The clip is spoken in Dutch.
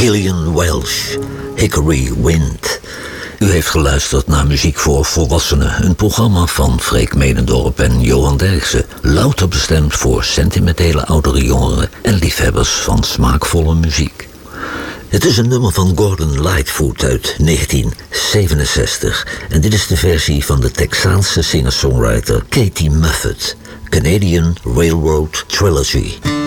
Gillian Welch, Hickory Wind. U heeft geluisterd naar Muziek voor Volwassenen, een programma van Freek Medendorp en Johan Derksen. Louter bestemd voor sentimentele oudere jongeren en liefhebbers van smaakvolle muziek. Het is een nummer van Gordon Lightfoot uit 1967 en dit is de versie van de Texaanse singer-songwriter Katie Muffet, Canadian Railroad Trilogy.